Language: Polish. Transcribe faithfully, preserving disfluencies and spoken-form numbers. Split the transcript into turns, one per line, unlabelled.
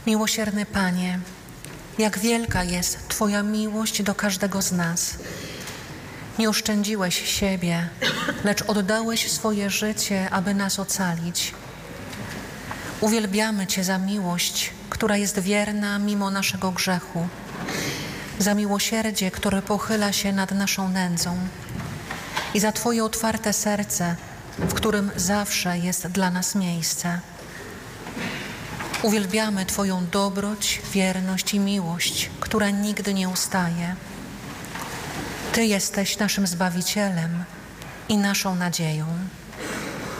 Miłosierny Panie, jak wielka jest Twoja miłość do każdego z nas. Nie oszczędziłeś siebie, lecz oddałeś swoje życie, aby nas ocalić. Uwielbiamy Cię za miłość, która jest wierna mimo naszego grzechu, za miłosierdzie, które pochyla się nad naszą nędzą i za Twoje otwarte serce, w którym zawsze jest dla nas miejsce. Uwielbiamy Twoją dobroć, wierność i miłość, która nigdy nie ustaje. Ty jesteś naszym Zbawicielem i naszą nadzieją.